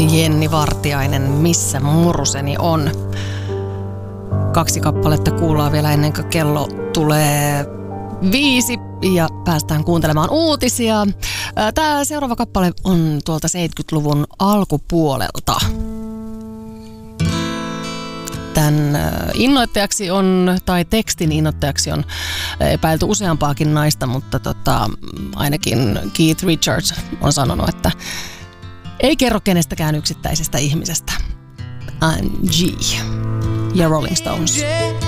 Jenni Vartiainen, missä muruseni on. 2 kappaletta kuullaan vielä ennen kuin kello tulee 5 ja päästään kuuntelemaan uutisia. Tämä seuraava kappale on tuolta 70-luvun alkupuolelta. Tämän innoittajaksi on, tai tekstin innoittajaksi on epäilty useampaakin naista, mutta ainakin Keith Richards on sanonut, että ei kerro kenestäkään yksittäisestä ihmisestä. I'm G ja Rolling Stones.